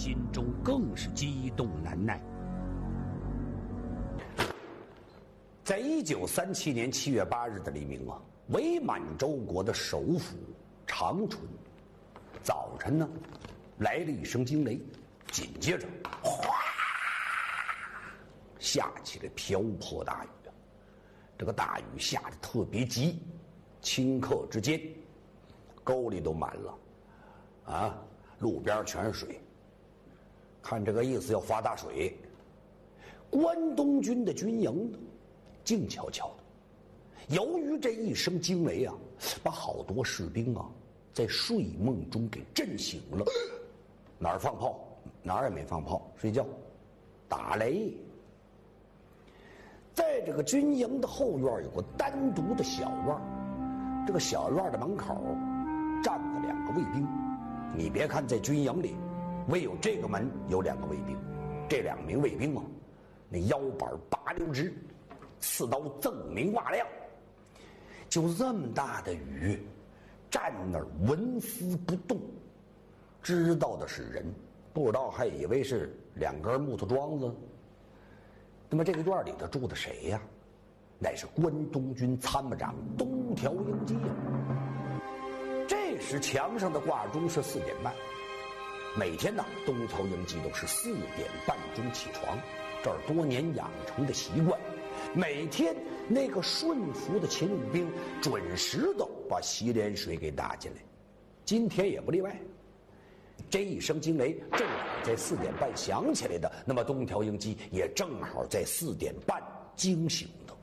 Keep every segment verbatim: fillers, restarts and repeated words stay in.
心中更是激动难耐。在一九三七年七月八日的黎明啊，伪满洲国的首府长春，早晨呢，来了一声惊雷，紧接着，哗，下起了瓢泼大雨啊！这个大雨下得特别急，顷刻之间，沟里都满了，啊，路边全是水。看这个意思要发大水。关东军的军营呢，静悄悄的。由于这一声惊雷啊，把好多士兵啊在睡梦中给震醒了。哪儿放炮？哪儿也没放炮，睡觉，打雷。在这个军营的后院有个单独的小院，这个小院的门口站着两个卫兵。你别看在军营里，唯有这个门有两个卫兵，这两名卫兵啊，那腰板拔溜直，刺刀锃明瓦亮。就这么大的雨，站那儿纹丝不动，知道的是人，不知道还以为是两根木头桩子。那么这个院里头住的谁呀？乃是关东军参谋长东条英机呀。这时墙上的挂钟是四点半，每天呢，东条英机都是四点半钟起床，这是多年养成的习惯。每天那个顺服的勤务兵准时的把洗脸水给打进来，今天也不例外。这一声惊雷正好在四点半响起来的，那么东条英机也正好在四点半惊醒的。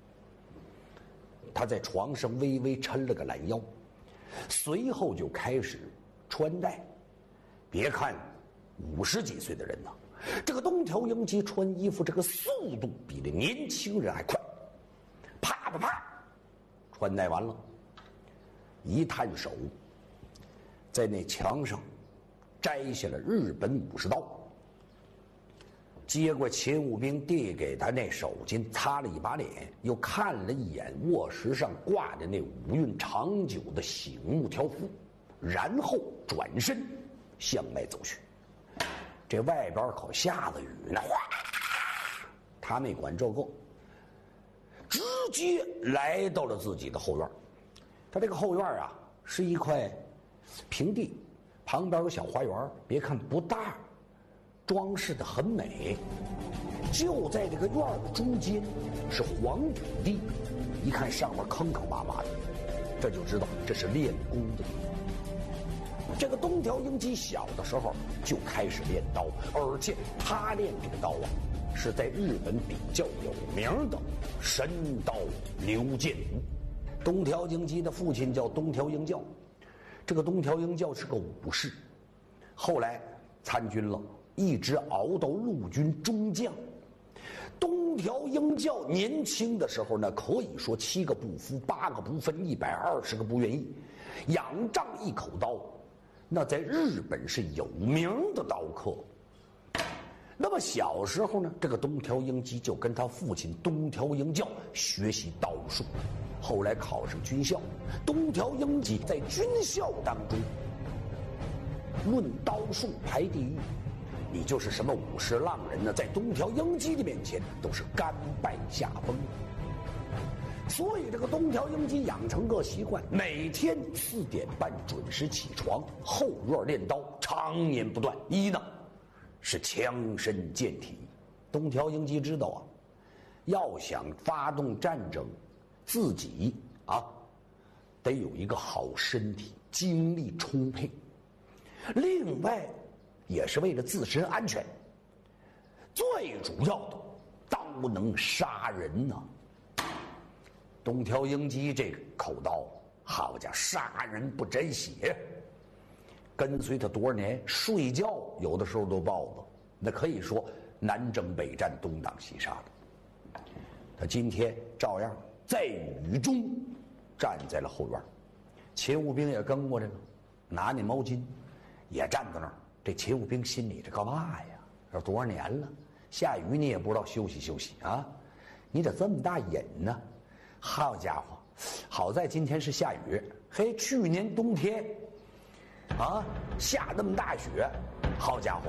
他在床上微微抻了个懒腰，随后就开始穿戴。别看五十几岁的人呢，这个东条英机穿衣服这个速度比那年轻人还快，啪啪啪，穿戴完了，一探手，在那墙上摘下了日本武士刀，接过勤务兵递给他那手巾，擦了一把脸，又看了一眼卧室上挂的那五运长久的醒目条幅，然后转身向外走去。这外边可下着雨呢，他没管这个，直接来到了自己的后院。他这个后院啊，是一块平地，旁边有小花园，别看不大，装饰的很美。就在这个院的中间是黄土地，一看上面坑坑洼洼的，这就知道这是练功的地方。这个东条英机小的时候就开始练刀，而且他练这个刀啊，是在日本比较有名的神刀刘建武。东条英机的父亲叫东条英教，这个东条英教是个武士，后来参军了，一直熬到陆军中将。东条英教年轻的时候呢，可以说七个不服，八个不忿，一百二十个不愿意，仰仗一口刀，那在日本是有名的刀客。那么小时候呢，这个东条英机就跟他父亲东条英教学习刀术，后来考上军校。东条英机在军校当中论刀术排第一，你就是什么武士浪人呢，在东条英机的面前都是甘拜下风。所以这个东条英机养成个习惯，每天四点半准时起床，后院练刀，常年不断。一呢是强身健体。东条英机知道啊，要想发动战争，自己啊得有一个好身体，精力充沛。另外也是为了自身安全，最主要的刀能杀人呢、啊。东条英机这个口刀，好家伙，杀人不沾血，跟随他多少年，睡觉有的时候都抱着，那可以说南征北战，东挡西杀的。他今天照样在雨中站在了后院，勤务兵也跟过来了，拿那毛巾也站在那儿。这勤务兵心里这干嘛呀？这多少年了，下雨你也不知道休息休息啊？你咋这么大瘾呢？好家伙，好在今天是下雨。嘿，去年冬天啊下那么大雪，好家伙，